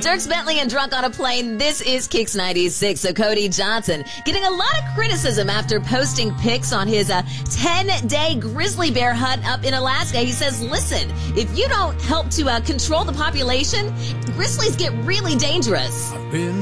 Dirks Bentley and Drunk on a Plane. This is Kicks 96. So Cody Johnson getting a lot of criticism after posting pics on his 10-day grizzly bear hunt up in Alaska. He says, listen, if you don't help to control the population, grizzlies get really dangerous. I've been